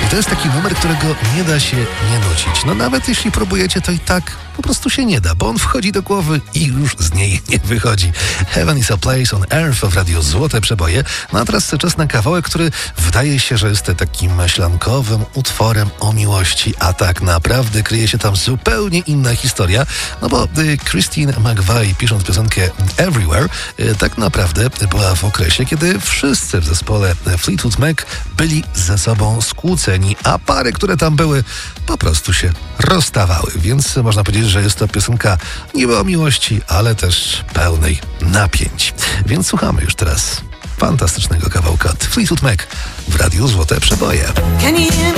I to jest taki numer, którego nie da się nie nucić. No nawet jeśli próbujecie, to i tak po prostu się nie da, bo on wchodzi do głowy i już z niej nie wychodzi. Heaven is a place on earth w radiu Złote Przeboje. No a teraz czas na kawałek, który wydaje się, że jest takim maślankowym utworem o miłości, a tak naprawdę kryje się tam zupełnie inna historia, no bo Christine McVie, pisząc piosenkę Everywhere, tak naprawdę była w okresie, kiedy wszyscy w zespole Fleetwood Mac byli ze sobą skłóceni, a pary, które tam były, po prostu się rozstawały, więc można powiedzieć, że jest to piosenka niby o miłości, ale też pełnej napięć. Więc słuchamy już teraz fantastycznego kawałka od Fleetwood Mac w radiu Złote Przeboje.